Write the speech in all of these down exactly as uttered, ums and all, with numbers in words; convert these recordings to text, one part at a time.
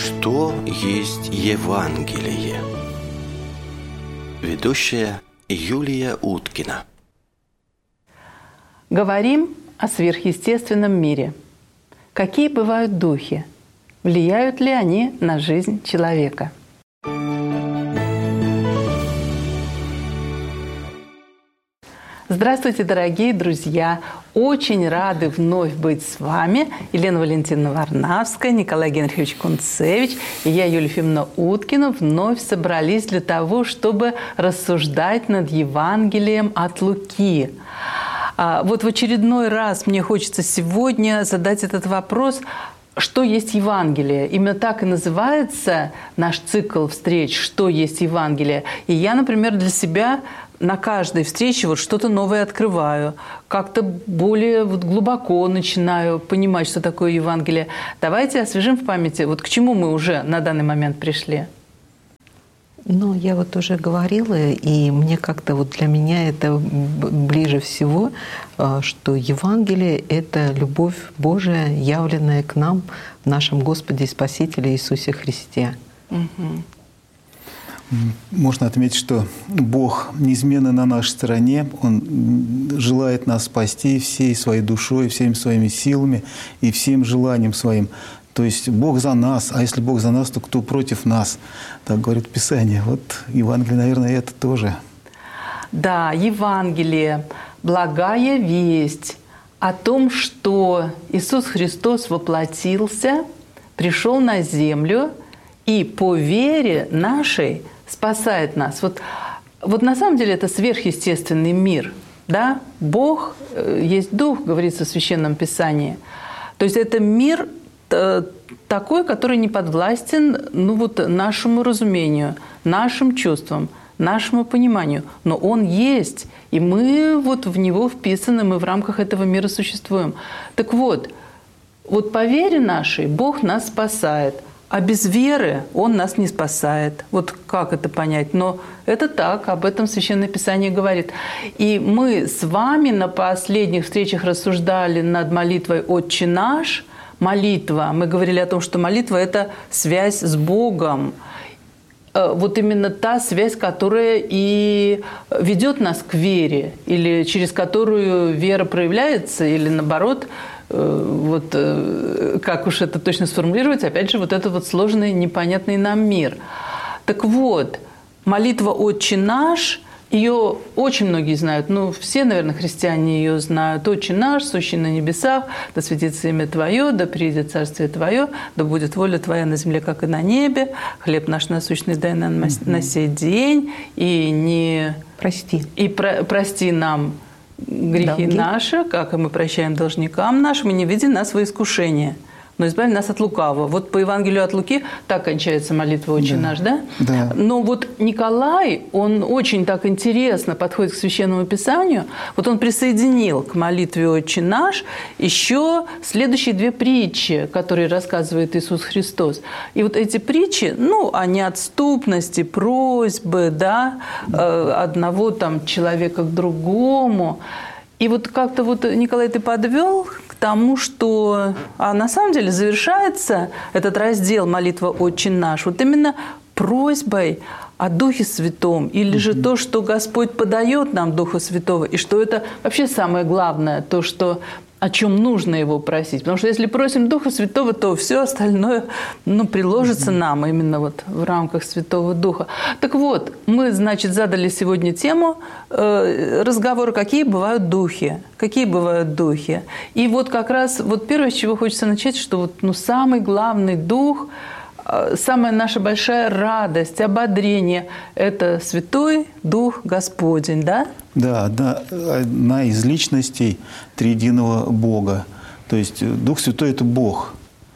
Что есть Евангелие? Ведущая Юлия Уткина. Говорим о сверхъестественном мире. Какие бывают духи? Влияют ли они на жизнь человека? Здравствуйте, дорогие друзья! Очень рады вновь быть с вами. Елена Валентиновна Варнавская, Николай Генрихович Кунцевич и я, Юлия Ефимовна Уткина, вновь собрались для того, чтобы рассуждать над Евангелием от Луки. Вот в очередной раз мне хочется сегодня задать этот вопрос: что есть Евангелие? Именно так и называется наш цикл встреч «Что есть Евангелие?». И я, например, для себя на каждой встрече вот что-то новое открываю, как-то более вот глубоко начинаю понимать, что такое Евангелие. Давайте освежим в памяти, вот к чему мы уже на данный момент пришли. Ну, я вот уже говорила, и мне как-то вот для меня это ближе всего, что Евангелие — это любовь Божия, явленная к нам в нашем Господе и Спасителе Иисусе Христе. Угу. Можно отметить, что Бог неизменно на нашей стороне. Он желает нас спасти всей своей душой, всеми своими силами и всем желанием своим. То есть Бог за нас, а если Бог за нас, то кто против нас? Так говорит Писание. Вот Евангелие, наверное, это тоже. Да, Евангелие, благая весть о том, что Иисус Христос воплотился, пришел на землю и по вере нашей спасает нас. Вот, вот на самом деле это сверхъестественный мир. Да? Бог есть Дух, говорится в Священном Писании. То есть это мир такой, который не подвластен ну, вот, нашему разумению, нашим чувствам, нашему пониманию. Но он есть, и мы вот в него вписаны, мы в рамках этого мира существуем. Так вот, вот по вере нашей Бог нас спасает, а без веры Он нас не спасает. Вот как это понять? Но это так, об этом Священное Писание говорит. И мы с вами на последних встречах рассуждали над молитвой «Отче наш». Молитва. Мы говорили о том, что молитва – это связь с Богом. Вот именно та связь, которая и ведет нас к вере, или через которую вера проявляется, или наоборот, вот как уж это точно сформулировать, опять же, вот этот вот сложный, непонятный нам мир. Так вот, молитва «Отче наш», ее очень многие знают, ну, все, наверное, христиане ее знают. «Отче наш, сущий на небесах, да светится имя Твое, да придет царствие Твое, да будет воля Твоя на земле, как и на небе. Хлеб наш насущный дай нам mm-hmm. на сей день, и не прости, и про, прости нам грехи Долги. наши, как и мы прощаем должникам нашим, и не веди нас во искушение, но избави нас от лукавого». Вот по Евангелию от Луки так кончается молитва «Отче да. наш», да? Да. Но вот Николай, он очень так интересно подходит к Священному Писанию. Вот он присоединил к молитве «Отче наш» еще следующие две притчи, которые рассказывает Иисус Христос. И вот эти притчи, ну, о неотступности, просьбы, да, одного там человека к другому. И вот как-то вот, Николай, ты подвел к тому, что а на самом деле завершается этот раздел молитва «Отче наш» вот именно просьбой о Духе Святом, или же то, что Господь подает нам Духа Святого, и что это вообще самое главное, то, что о чем нужно Его просить. Потому что если просим Духа Святого, то все остальное ну, приложится нам именно вот в рамках Святого Духа. Так вот, мы, значит, задали сегодня тему э, разговора, какие бывают духи. Какие бывают духи. И вот как раз вот первое, с чего хочется начать, что вот, ну, самый главный дух, э, самая наша большая радость, ободрение – это Святой Дух Господень, да? Да, одна, одна из личностей триединого Бога. То есть Дух Святой – это Бог.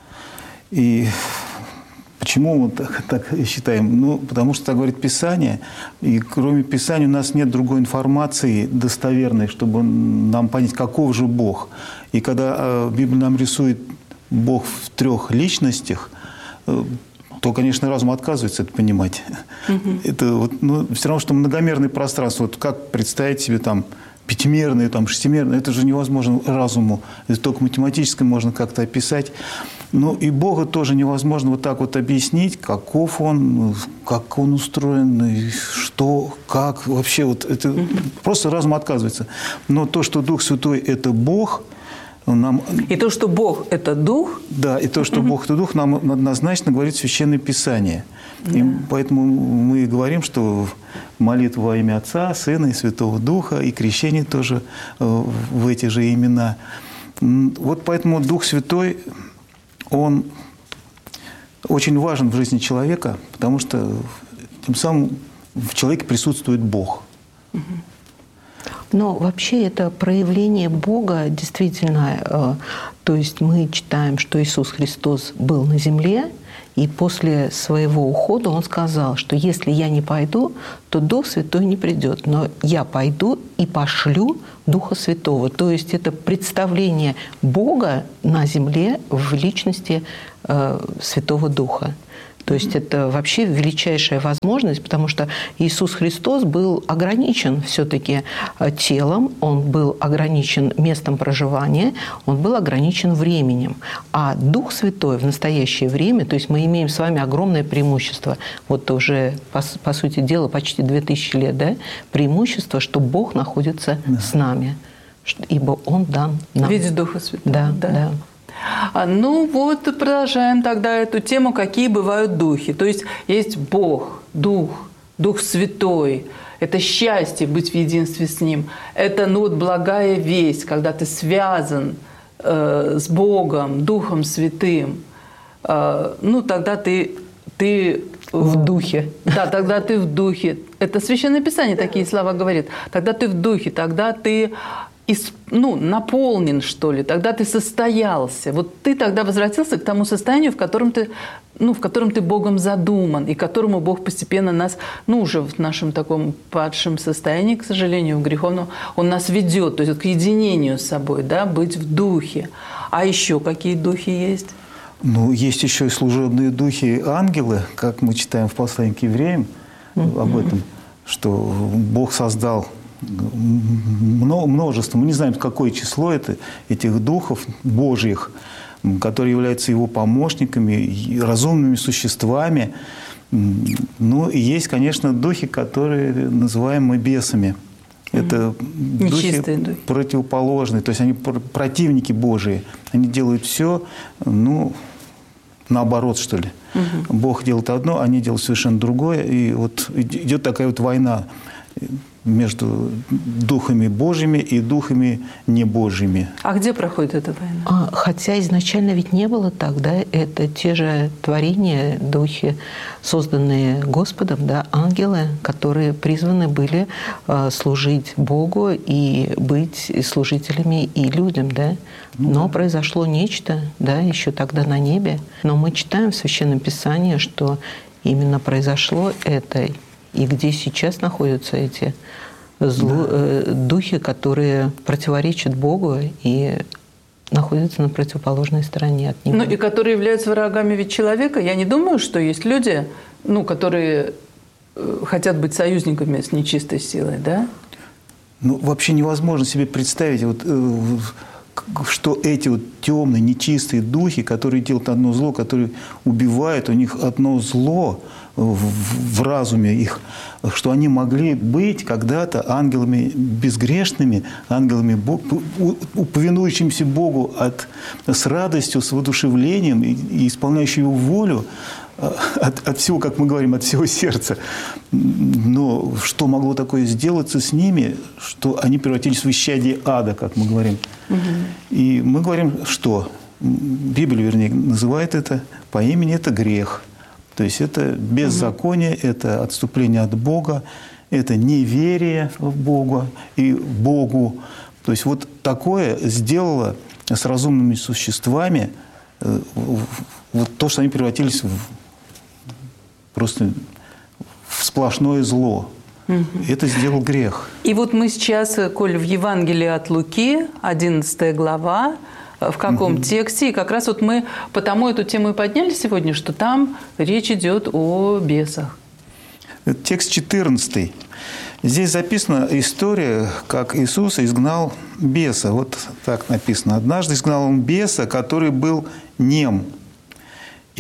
И почему мы так, так считаем? Ну, потому что так говорит Писание. И кроме Писания у нас нет другой информации достоверной, чтобы нам понять, каков же Бог. И когда Библия нам рисует Бог в трех личностях, то, конечно, разум отказывается это понимать. Угу. Это вот, ну, все равно, что многомерное пространство. Вот как представить себе там пятимерное, там, шестимерное, это же невозможно разуму. Это только математически можно как-то описать. Ну и Бога тоже невозможно вот так вот объяснить, каков Он, как Он устроен, и что, как, вообще вот это угу. просто разум отказывается. Но то, что Дух Святой – это Бог, нам... И то, что Бог – это Дух. Да, и то, что угу. Бог – это Дух, нам однозначно говорит Священное Писание. Да. И поэтому мы говорим, что молитва во имя Отца, Сына и Святого Духа, и крещение тоже в эти же имена. Вот поэтому Дух Святой, Он очень важен в жизни человека, потому что тем самым в человеке присутствует Бог. Но вообще это проявление Бога действительно, то есть мы читаем, что Иисус Христос был на земле, и после своего ухода Он сказал, что если я не пойду, то Дух Святой не придет, но я пойду и пошлю Духа Святого. То есть это представление Бога на земле в личности э, Святого Духа. То есть это вообще величайшая возможность, потому что Иисус Христос был ограничен все-таки телом, Он был ограничен местом проживания, Он был ограничен временем. А Дух Святой в настоящее время, то есть мы имеем с вами огромное преимущество, вот уже, по, по сути дела, почти две тысячи лет, да, преимущество, что Бог находится да. с нами, ибо Он дан нам. В виде Духа Святого. Да, да. да. Ну вот, продолжаем тогда эту тему, какие бывают духи. То есть есть Бог, Дух, Дух Святой. Это счастье быть в единстве с Ним. Это ну, вот благая весть, когда ты связан э, с Богом, Духом Святым. Э, ну тогда ты, ты в духе. Да, тогда ты в духе. Это Священное Писание такие слова говорит. Тогда ты в духе, тогда ты... ну, наполнен, что ли, тогда ты состоялся. Вот ты тогда возвратился к тому состоянию, в котором ты, ну, в котором ты Богом задуман, и к которому Бог постепенно нас, ну, уже в нашем таком падшем состоянии, к сожалению, в греховном, Он нас ведет, то есть к единению с собой, да, быть в духе. А еще какие духи есть? Ну, есть еще и служебные духи ангелы, как мы читаем в послании к евреям mm-hmm. об этом, что Бог создал множество, мы не знаем, какое число это, этих духов Божьих, которые являются Его помощниками, разумными существами. Ну, и есть, конечно, духи, которые называем бесами. Это духи, духи противоположные, то есть они противники Божии. Они делают все, ну, наоборот, что ли. Угу. Бог делает одно, они делают совершенно другое. И вот идет такая вот война между духами Божьими и духами небожьими. А где проходит эта война? А, хотя изначально ведь не было так, да? Это те же творения, духи, созданные Господом, да, ангелы, которые призваны были а, служить Богу и быть служителями и людям, да? Ну, Но да. произошло нечто, да, еще тогда на небе. Но мы читаем в Священном Писании, что именно произошло это. И где сейчас находятся эти зло, да. духи, которые противоречат Богу и находятся на противоположной стороне от Него. Ну и которые являются врагами ведь человека. Я не думаю, что есть люди, ну, которые хотят быть союзниками с нечистой силой, да? Ну, вообще невозможно себе представить, вот, что эти вот темные, нечистые духи, которые делают одно зло, которые убивают, у них одно зло в, в разуме их, что они могли быть когда-то ангелами безгрешными, ангелами, повинующимися Богу от, с радостью, с воодушевлением и, и исполняющими Его волю, от, от всего, как мы говорим, от всего сердца. Но что могло такое сделаться с ними, что они превратились в исчадие ада, как мы говорим. Угу. И мы говорим, что Библия, вернее, называет это по имени, это грех. То есть это беззаконие, угу. это отступление от Бога, это неверие в Бога и Богу. То есть вот такое сделало с разумными существами вот то, что они превратились в просто в сплошное зло. Угу. Это сделал грех. И вот мы сейчас, Коль, в Евангелии от Луки, одиннадцатая глава, в каком угу. тексте, и как раз вот мы потому эту тему и подняли сегодня, что там речь идет о бесах. Текст четырнадцатый. Здесь записана история, как Иисус изгнал беса. Вот так написано. «Однажды изгнал он беса, который был нем».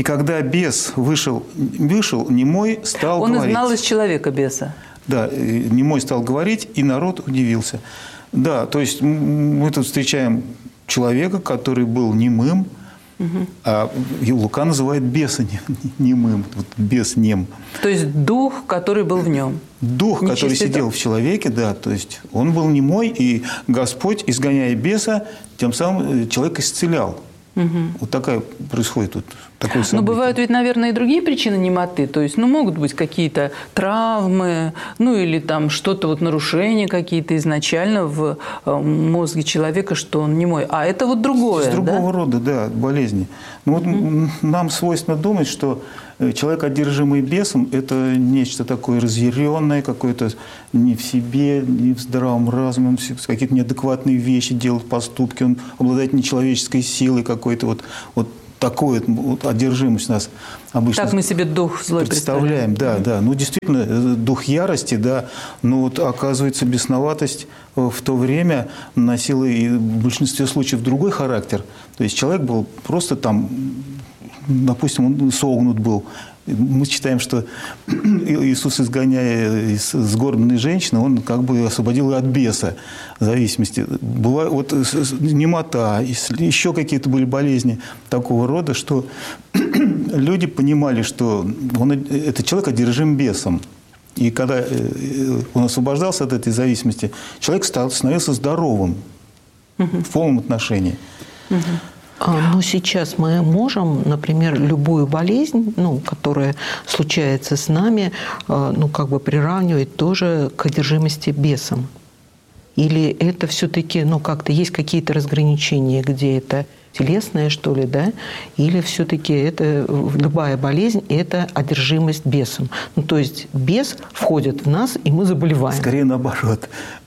И когда бес вышел, вышел немой стал Он говорить. Он изгнал из человека беса. Да, немой стал говорить, и народ удивился. Да, то есть мы тут встречаем человека, который был немым, угу. а Лука называет беса немым, вот бес нем. То есть дух, который был в нем. Дух, Нечистый который сидел дух. в человеке, да, то есть он был немой, и Господь, изгоняя беса, тем самым человек исцелял. Угу. Вот такая происходит тут такое событие. Но бывают ведь, наверное, и другие причины немоты. То есть, ну, могут быть какие-то травмы, ну, или там что-то, вот нарушения какие-то изначально в мозге человека, что он немой. А это вот другое, С другого да? рода, да, болезни. Ну, вот угу. нам свойственно думать, что человек, одержимый бесом, это нечто такое разъяренное, какое-то не в себе, не в здравом разуме, он какие-то неадекватные вещи делает, поступки, он обладает нечеловеческой силой какой-то. Вот, вот такую вот одержимость у нас обычно так мы себе дух злой представляем. представляем. Да, да. Ну, действительно, дух ярости, да, но вот, оказывается, бесноватость в то время носила и в большинстве случаев другой характер. То есть человек был просто там, допустим, он согнут был. Мы считаем, что Иисус, изгоняя сгорбленной женщины, он как бы освободил ее от беса в зависимости. Была вот немота, еще какие-то были болезни такого рода, что люди понимали, что он, этот человек одержим бесом. И когда он освобождался от этой зависимости, человек стал, становился здоровым в полном отношении. Но сейчас мы можем, например, любую болезнь, ну, которая случается с нами, ну, как бы приравнивать тоже к одержимости бесом. Или это все-таки, ну, как-то есть какие-то разграничения, где это телесное, что ли, да? Или все-таки это любая болезнь – это одержимость бесом. Ну, то есть бес входит в нас, и мы заболеваем. Скорее наоборот.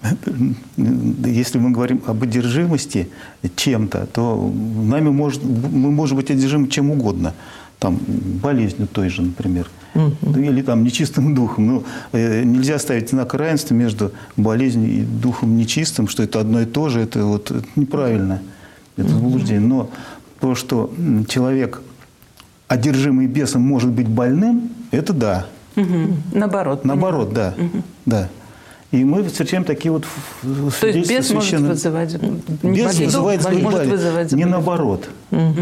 Если мы говорим об одержимости чем-то, то нами может, мы можем быть одержимы чем угодно. Там, болезнью той же, например. Угу. Или там нечистым духом. Но нельзя ставить знак равенства между болезнью и духом нечистым, что это одно и то же. Это вот это неправильно. Это заблуждение. Но то, что человек, одержимый бесом, может быть больным, это да. Угу. Наоборот. Наоборот, да. Угу. Да. И мы встречаем такие вот свидетельства. То есть бес может вызывать бес вызывает может вызывать не наоборот. Угу.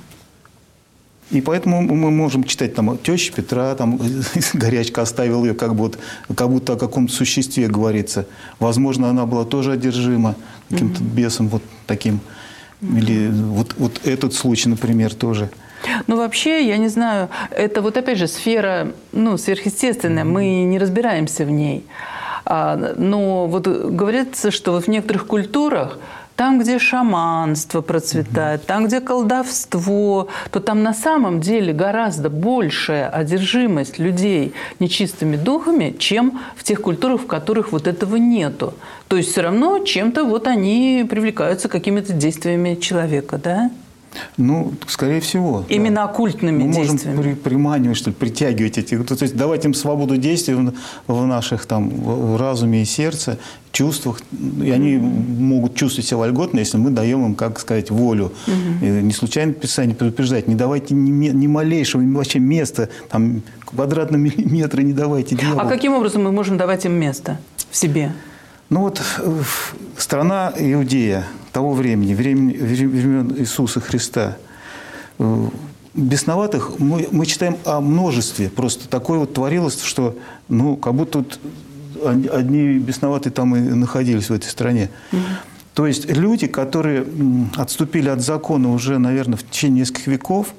И поэтому мы можем читать там теща Петра, там горячка оставил ее, как, бы вот, как будто о каком-то существе говорится. Возможно, она была тоже одержима каким-то угу. бесом вот таким. Или вот, вот этот случай, например, тоже. Ну, вообще, я не знаю, это вот опять же сфера, ну, сверхъестественная, мы не разбираемся в ней. А, но вот говорится, что вот в некоторых культурах, там, где шаманство процветает, там, где колдовство, то там на самом деле гораздо большая одержимость людей нечистыми духами, чем в тех культурах, в которых вот этого нету. То есть все равно чем-то вот они привлекаются какими-то действиями человека, да? Ну, скорее всего. Именно да. действиями. Мы можем при, приманивать, что ли, притягивать эти... То есть давать им свободу действий в, в наших там в разуме и сердце, чувствах. И они mm-hmm. могут чувствовать себя вольготно, если мы даем им, как сказать, волю. Mm-hmm. Не случайно Писание предупреждает, не давайте ни, ни малейшего вообще места, там, квадратного миллиметра не давайте дьяволу. А каким образом мы можем давать им место в себе? Ну вот страна Иудея того времени, времени, времен Иисуса Христа, бесноватых мы, мы читаем о множестве. Просто такое вот творилось, что ну, как будто вот одни бесноватые там и находились в этой стране. Mm-hmm. То есть люди, которые отступили от закона уже, наверное, в течение нескольких веков,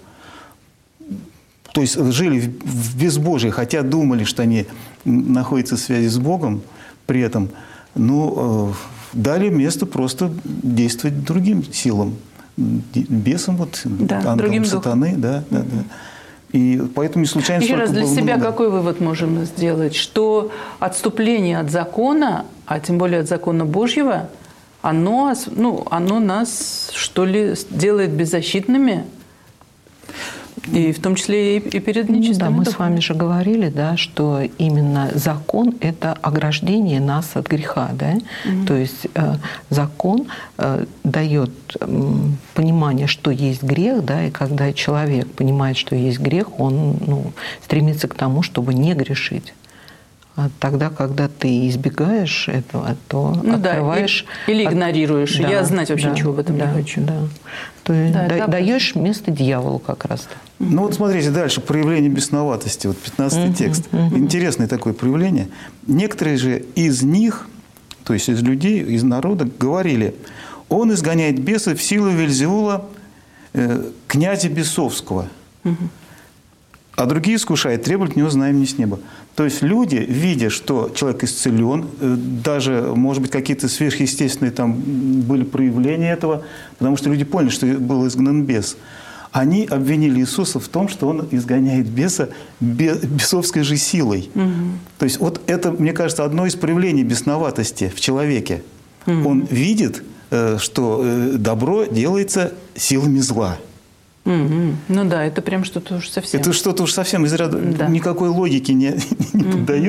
то есть жили в безбожии, хотя думали, что они находятся в связи с Богом, при этом ну, дали место просто действовать другим силам, бесам, вот, да, ангелам сатаны. Да, да, да. И поэтому не случайно... Еще раз, для себя много. Какой вывод можем сделать? Что отступление от закона, а тем более от закона Божьего, оно, ну, оно нас, что ли, делает беззащитными? И в том числе и перед Ну, нечистыми да, мы духами. с вами же говорили, да, что именно закон – это ограждение нас от греха. Да? Mm-hmm. То есть э, закон э, дает э, понимание, что есть грех, да, и когда человек понимает, что есть грех, он ну, стремится к тому, чтобы не грешить. А тогда, когда ты избегаешь этого, то ну, открываешь… Да, или игнорируешь. Да, Я знать вообще да, ничего об этом да, не хочу. Да. То есть Да, да, даешь место дьяволу как раз. Ну вот смотрите дальше, проявление бесноватости, вот пятнадцатый uh-huh, текст. Uh-huh. Интересное такое проявление. Некоторые же из них, то есть из людей, из народа, говорили, он изгоняет бесов в силу Вельзевула, э, князя бесовского. Uh-huh. А другие искушают, требуют от него знамени с неба. То есть люди, видя, что человек исцелен, даже, может быть, какие-то сверхъестественные там были проявления этого, потому что люди поняли, что был изгнан бес, они обвинили Иисуса в том, что он изгоняет беса бесовской же силой. Угу. То есть вот это, мне кажется, одно из проявлений бесноватости в человеке. Угу. Он видит, что добро делается силами зла. Mm-hmm. Ну да, это прям что-то уж совсем. Это что-то уж совсем из ряда, да. Никакой логики не, не mm-hmm. поддается.